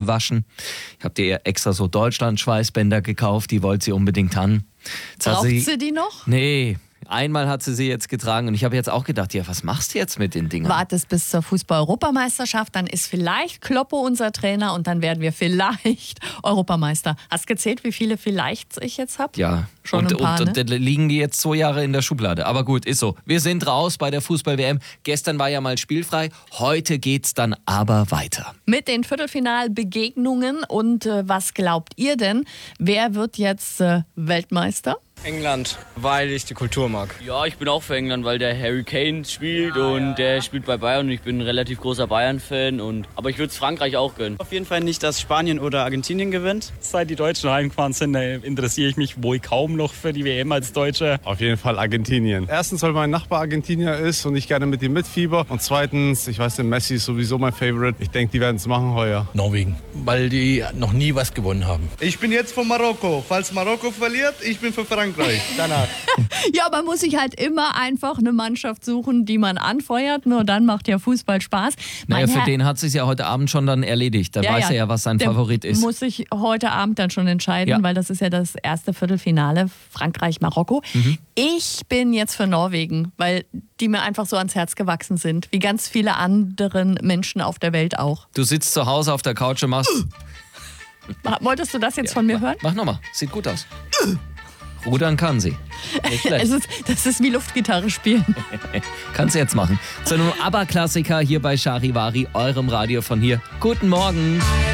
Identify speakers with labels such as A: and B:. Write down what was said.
A: gewaschen. Ich habe dir extra so Deutschland-Schweißbänder gekauft, die wollte sie unbedingt haben.
B: Braucht sie die noch?
A: Nee. Einmal hat sie jetzt getragen und ich habe jetzt auch gedacht, ja, was machst du jetzt mit den Dingern?
B: Wartest bis zur Fußball-Europameisterschaft, dann ist vielleicht Kloppo unser Trainer und dann werden wir vielleicht Europameister. Hast gezählt, wie viele Vielleichts ich jetzt habe?
A: Ja,
B: schon ein paar,
A: und liegen die jetzt 2 Jahre in der Schublade. Aber gut, ist so. Wir sind raus bei der Fußball-WM. Gestern war ja mal spielfrei, heute geht's dann aber weiter.
B: Mit den Viertelfinalbegegnungen und was glaubt ihr denn? Wer wird jetzt Weltmeister?
C: England, weil ich die Kultur mag.
D: Ja, ich bin auch für England, weil der Harry Kane spielt und der spielt bei Bayern und ich bin ein relativ großer Bayern-Fan. Aber ich würde es Frankreich auch gönnen.
C: Auf jeden Fall nicht, dass Spanien oder Argentinien gewinnt.
E: Seit die Deutschen heimgefahren sind, interessiere ich mich wohl kaum noch für die WM als Deutsche.
F: Auf jeden Fall Argentinien. Erstens, weil mein Nachbar Argentinier ist und ich gerne mit ihm mitfieber. Und zweitens, ich weiß, der Messi ist sowieso mein Favorite. Ich denke, die werden es machen heuer.
G: Norwegen, weil die noch nie was gewonnen haben.
H: Ich bin jetzt von Marokko. Falls Marokko verliert, ich bin für Frankreich. Danach.
B: Ja, man muss sich halt immer einfach eine Mannschaft suchen, die man anfeuert. Nur dann macht ja Fußball Spaß.
A: Naja, für den hat es ja heute Abend schon dann erledigt. Da weiß er ja, was sein Favorit ist.
B: Muss sich heute Abend dann schon entscheiden, weil das ist ja das erste Viertelfinale Frankreich-Marokko. Ich bin jetzt für Norwegen, weil die mir einfach so ans Herz gewachsen sind. Wie ganz viele anderen Menschen auf der Welt auch.
A: Du sitzt zu Hause auf der Couch und machst...
B: Wolltest du das jetzt von mir hören?
A: Mach nochmal, sieht gut aus. Rudern kann sie. Nicht schlecht.
B: Das ist wie Luftgitarre spielen.
A: Kannst du jetzt machen. Zu einem ABBA-Klassiker hier bei Charivari, eurem Radio von hier. Guten Morgen.